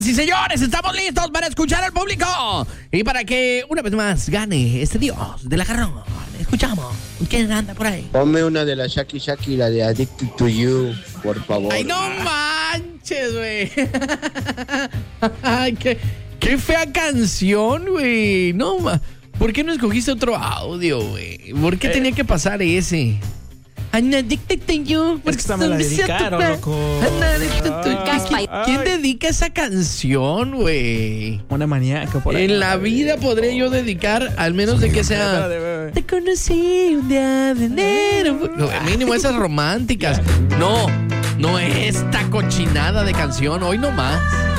Sí, señores, estamos listos para escuchar al público y para que una vez más gane este dios del agarrón. Escuchamos. ¿Quién anda por ahí? Ponme una de la Shaki Shaki, la de Addicted to You, por favor. ¡Ay, no manches, güey! Ay, qué fea canción, güey. No, ¿por qué no escogiste otro audio, güey? ¿Por qué tenía que pasar ese? I'm addicted to you. Es que esta me la dedicaron, loco. ¿Quién dedica esa canción, güey? Una maníaca por ahí. En la vida podría yo dedicar, al menos de que sea... Te conocí un día de enero. Mínimo esas románticas. No esta cochinada de canción. Hoy no más.